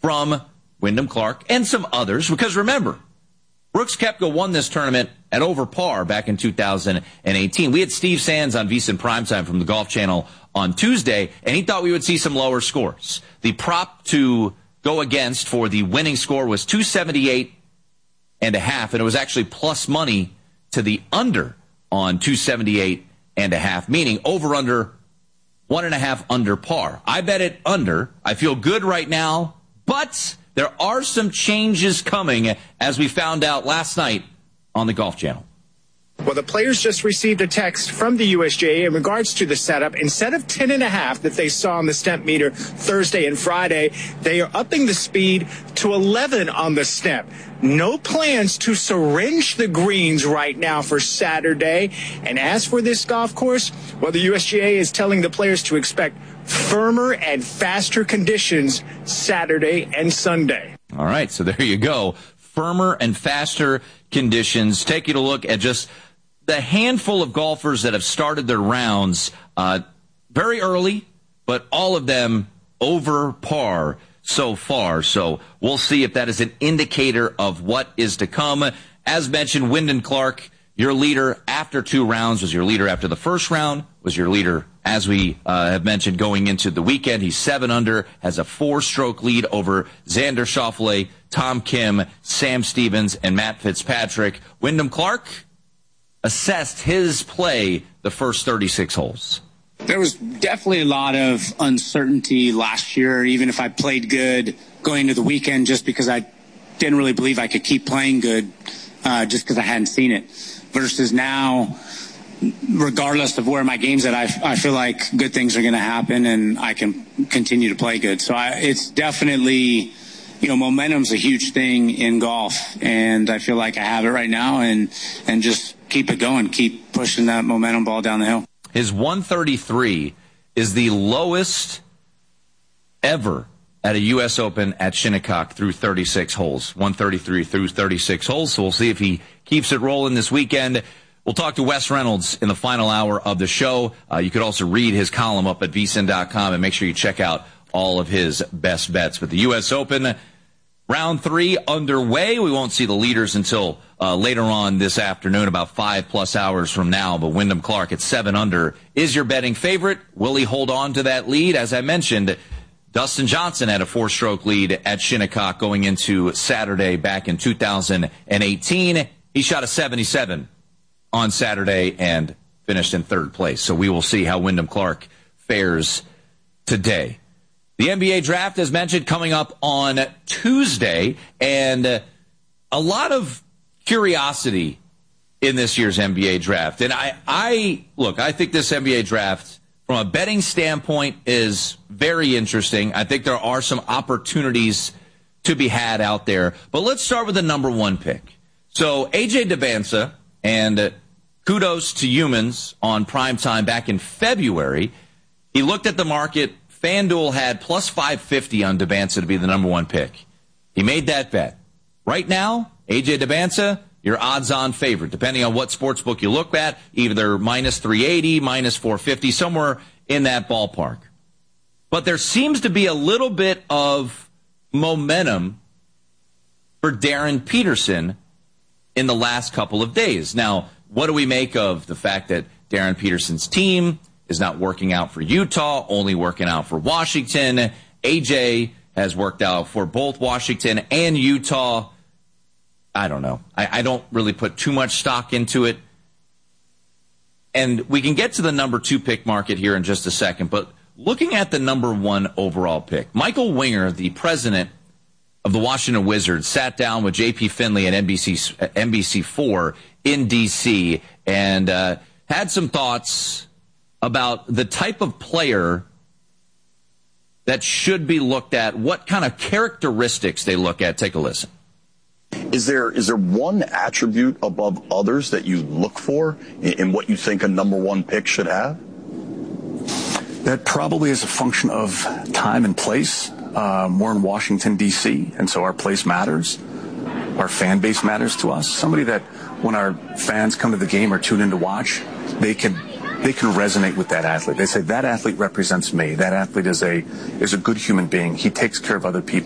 from Wyndham Clark and some others, because remember, Brooks Koepka won this tournament at over par back in 2018. We had Steve Sands on VSiN Primetime from the Golf Channel on Tuesday, and he thought we would see some lower scores. The prop to go against for the winning score was 278.5, and it was actually plus money to the under on 278.5, meaning over under 1.5 under par. I bet it under. I feel good right now, but there are some changes coming, as we found out last night on the Golf Channel. Well, the players just received a text from the USGA in regards to the setup. Instead of 10.5 that they saw on the stemp meter Thursday and Friday, they are upping the speed to 11 on the stemp. No plans to syringe the greens right now for Saturday. And as for this golf course, well, the USGA is telling the players to expect firmer and faster conditions Saturday and Sunday. All right, so there you go. Firmer and faster conditions. Taking a look at just the handful of golfers that have started their rounds very early, but all of them over par so far. So we'll see if that is an indicator of what is to come. As mentioned, Wyndham Clark, your leader after 2 rounds, was your leader after the first round, was your leader, as we have mentioned, going into the weekend. He's 7 under, has a 4-stroke lead over Xander Schauffele, Tom Kim, Sam Stevens, and Matt Fitzpatrick. Wyndham Clark assessed his play the first 36 holes. There was definitely a lot of uncertainty last year, even if I played good going into the weekend, just because I didn't really believe I could keep playing good just because I hadn't seen it. Versus now, regardless of where my game's at, I feel like good things are going to happen and I can continue to play good. So it's definitely, momentum's a huge thing in golf, and I feel like I have it right now, and just keep it going, keep pushing that momentum ball down the hill. His 133 is the lowest ever at a U.S. Open at Shinnecock through 36 holes. 133 through 36 holes, so we'll see if he keeps it rolling this weekend. We'll talk to Wes Reynolds in the final hour of the show. You could also read his column up at vsin.com, and make sure you check out all of his best bets. But the U.S. Open, round 3 underway. We won't see the leaders until later on this afternoon, about 5+ hours from now. But Wyndham Clark at 7 under is your betting favorite. Will he hold on to that lead? As I mentioned, Dustin Johnson had a 4-stroke lead at Shinnecock going into Saturday back in 2018. He shot a 77 on Saturday and finished in 3rd place. So we will see how Wyndham Clark fares today. The NBA draft, as mentioned, coming up on Tuesday, and a lot of curiosity in this year's NBA draft. And I think this NBA draft, from a betting standpoint, is very interesting. I think there are some opportunities to be had out there. But let's start with the number 1 pick. So A.J. Debinsa, and kudos to Humans on Primetime back in February, he looked at the market. FanDuel had plus 550 on Debinsa to be the number 1 pick. He made that bet. Right now, A.J. Debinsa, your odds-on favorite, depending on what sportsbook you look at, either minus 380, minus 450, somewhere in that ballpark. But there seems to be a little bit of momentum for Darren Peterson in the last couple of days. Now, what do we make of the fact that Darren Peterson's team is not working out for Utah, only working out for Washington? AJ has worked out for both Washington and Utah. I don't know. I don't really put too much stock into it. And we can get to the number 2 pick market here in just a second, but looking at the number 1 overall pick, Michael Winger, the president of the Washington Wizards, sat down with J.P. Finley at NBC4 in D.C. and had some thoughts about the type of player that should be looked at, what kind of characteristics they look at. Take a listen. Is there one attribute above others that you look for in what you think a number 1 pick should have? That probably is a function of time and place. We're in Washington, D.C., and so our place matters. Our fan base matters to us. Somebody that when our fans come to the game or tune in to watch, they can resonate with that athlete. They say, that athlete represents me. That athlete is a good human being. He takes care of other people.